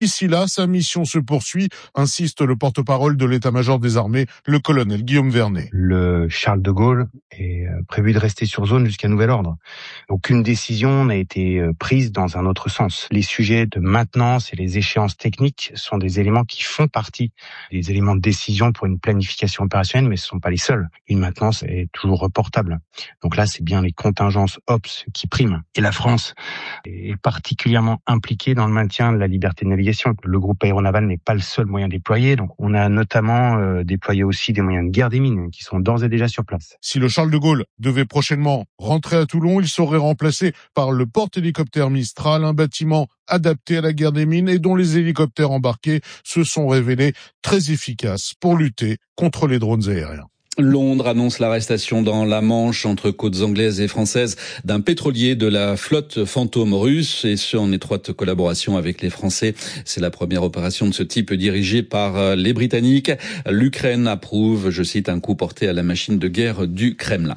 Ici là, sa mission se poursuit, insiste le porte-parole de l'état-major des armées, le colonel Guillaume Vernet. Le Charles de Gaulle est prévu de rester sur zone jusqu'à nouvel ordre. Aucune décision n'a été prise dans un autre sens. Les sujets de maintenance et les échéances techniques sont des éléments qui font partie des éléments de décision pour une planification opérationnelle, mais ce ne sont pas les seuls. Une maintenance est toujours reportable. Donc là, c'est bien les contingences OPS qui priment. Et la France est particulièrement impliquée dans le maintien de la liberté de navigation. Le groupe aéronaval n'est pas le seul moyen déployé. Donc on a notamment déployé aussi des moyens de guerre des mines qui sont d'ores et déjà sur place. Si le Charles de Gaulle devait prochainement rentrer à Toulon, il serait remplacé par le porte-hélicoptère Mistral, un bâtiment adapté à la guerre des mines et dont les hélicoptères embarqués se sont révélés très efficaces pour lutter contre les drones aériens. Londres annonce l'arrestation dans la Manche entre côtes anglaises et françaises d'un pétrolier de la flotte fantôme russe, et ce en étroite collaboration avec les Français. C'est la première opération de ce type dirigée par les Britanniques. L'Ukraine approuve, je cite, un coup porté à la machine de guerre du Kremlin.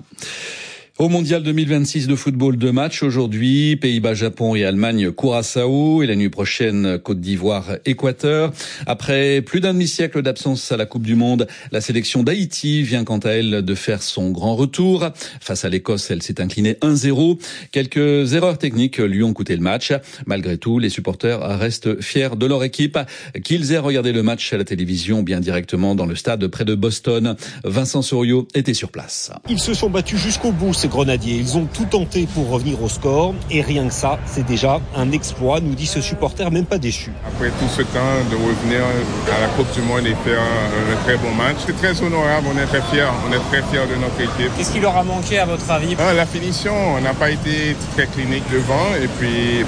Au Mondial 2026 de football, 2 matchs aujourd'hui, Pays-Bas, Japon et Allemagne, Curaçao, et la nuit prochaine, Côte d'Ivoire, Équateur. Après plus d'un demi-siècle d'absence à la Coupe du Monde, la sélection d'Haïti vient quant à elle de faire son grand retour. Face à l'Écosse, elle s'est inclinée 1-0. Quelques erreurs techniques lui ont coûté le match. Malgré tout, les supporters restent fiers de leur équipe. Qu'ils aient regardé le match à la télévision ou bien directement dans le stade près de Boston, Vincent Soriot était sur place. Ils se sont battus jusqu'au bout, ces grenadiers. Ils ont tout tenté pour revenir au score. Et rien que ça, c'est déjà un exploit, nous dit ce supporter, même pas déçu. Après tout ce temps, de revenir à la Coupe du Monde et faire un très bon match, c'est très honorable, on est très fiers. On est très fiers de notre équipe. Qu'est-ce qui leur a manqué à votre avis ? La finition, on n'a pas été très clinique devant. Et puis,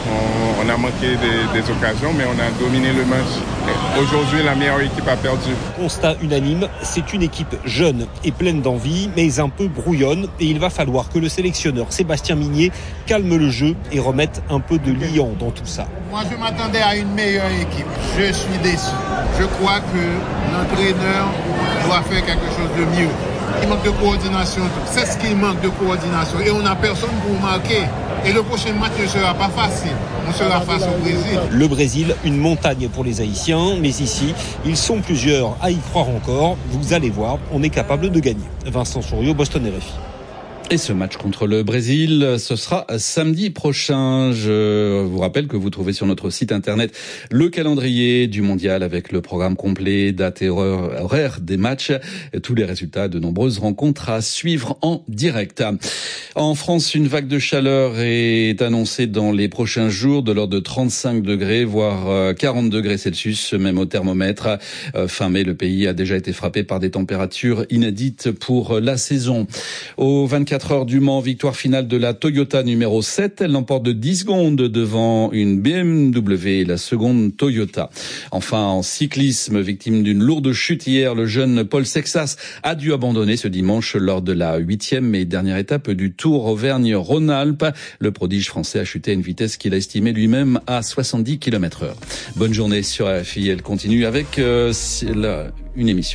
on a manqué des occasions, mais on a dominé le match. Aujourd'hui, la meilleure équipe a perdu. Constat unanime, c'est une équipe jeune et pleine d'envie, mais un peu brouillonne. Et il va falloir que le sélectionneur Sébastien Migné calme le jeu et remette un peu de liant dans tout ça. Moi, je m'attendais à une meilleure équipe. Je suis déçu. Je crois que l'entraîneur doit faire quelque chose de mieux. Il manque de coordination. C'est ce qu'il manque de coordination. Et on n'a personne pour marquer. Et le prochain match ne sera pas facile. On sera face au Brésil. Le Brésil, une montagne pour les Haïtiens. Mais ici, ils sont plusieurs à y croire encore. Vous allez voir, on est capable de gagner. Vincent Soriot, Boston RFI. Et ce match contre le Brésil, ce sera samedi prochain. Je vous rappelle que vous trouvez sur notre site internet le calendrier du mondial avec le programme complet, date et horaire des matchs, et tous les résultats de nombreuses rencontres à suivre en direct. En France, une vague de chaleur est annoncée dans les prochains jours de l'ordre de 35 degrés, voire 40 degrés Celsius, même au thermomètre. Fin mai, le pays a déjà été frappé par des températures inédites pour la saison. Au 24 heures du Mans, victoire finale de la Toyota numéro 7. Elle l'emporte de 10 secondes devant une BMW, la seconde Toyota. Enfin, en cyclisme, victime d'une lourde chute hier, le jeune Paul Sexas a dû abandonner ce dimanche lors de la 8e et dernière étape du Tour Auvergne-Rhône-Alpes. Le prodige français a chuté à une vitesse qu'il a estimée lui-même à 70 km/h. Bonne journée sur RFI. Elle continue avec une émission.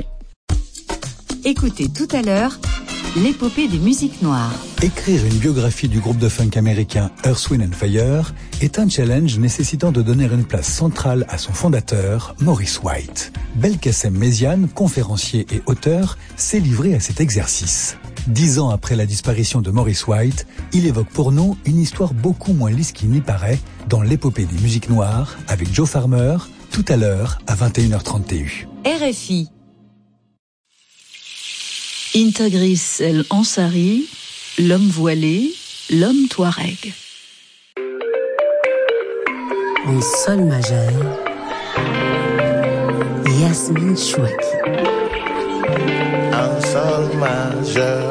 Écoutez tout à l'heure l'épopée des musiques noires. Écrire une biographie du groupe de funk américain Earth, Wind & Fire est un challenge nécessitant de donner une place centrale à son fondateur, Maurice White. Belkacem Méziane, conférencier et auteur, s'est livré à cet exercice. 10 ans après la disparition de Maurice White, il évoque pour nous une histoire beaucoup moins lisse qu'il n'y paraît dans l'épopée des musiques noires avec Joe Farmer, tout à l'heure à 21h30 TU. RFI. Intagris El Ansari, l'homme voilé, l'homme touareg. En sol majeur, Yasmine Chouaki. En sol majeur.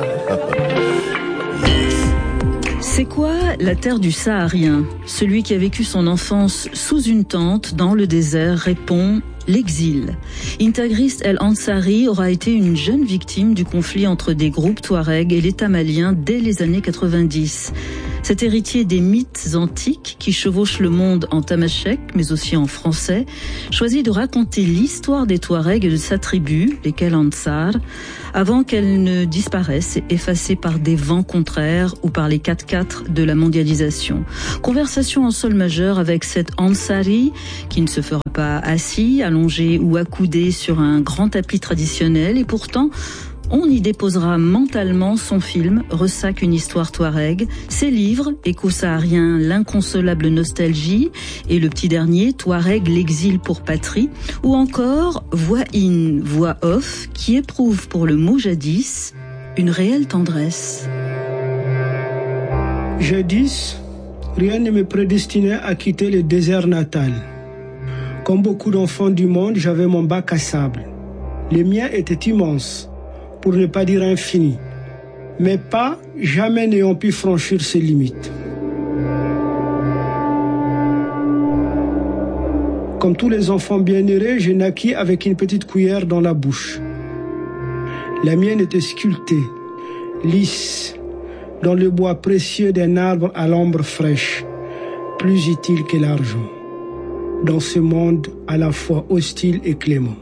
C'est quoi la terre du Saharien ? Celui qui a vécu son enfance sous une tente dans le désert répond l'exil. Intagris El Ansari aura été une jeune victime du conflit entre des groupes touaregs et l'État malien dès les années 90. Cet héritier des mythes antiques qui chevauchent le monde en tamashek, mais aussi en français, choisit de raconter l'histoire des Touaregs et de sa tribu, les Kal-Ansar, avant qu'elle ne disparaisse, effacée par des vents contraires ou par les 4x4 de la mondialisation. Conversation en sol majeur avec cet Ansari qui ne se fera pas assis, allongé ou accoudé sur un grand tapis traditionnel, et pourtant on y déposera mentalement son film Ressac, une histoire touareg, ses livres éco-sahariens L'inconsolable nostalgie et le petit dernier Touareg, l'exil pour patrie, ou encore Voix in, voix off, qui éprouve pour le mot jadis une réelle tendresse. Jadis, rien ne me prédestinait à quitter le désert natal. Comme beaucoup d'enfants du monde, j'avais mon bac à sable. Le mien était immense, pour ne pas dire infini. Mes pas, jamais n'ayant pu franchir ses limites. Comme tous les enfants bienheureux, je naquis avec une petite cuillère dans la bouche. La mienne était sculptée, lisse, dans le bois précieux d'un arbre à l'ombre fraîche, plus utile que l'argent, dans ce monde à la fois hostile et clément.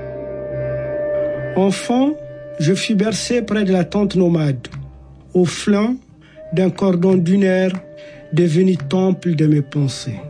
Enfant, je fus bercé près de la tente nomade, au flanc d'un cordon dunaire devenu temple de mes pensées.